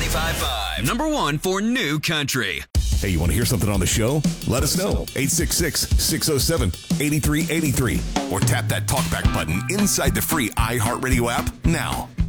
95.5, number one for new country. Hey, you want to hear something on the show? Let us know. 866-607-8383. Or tap that talkback button inside the free iHeartRadio app now.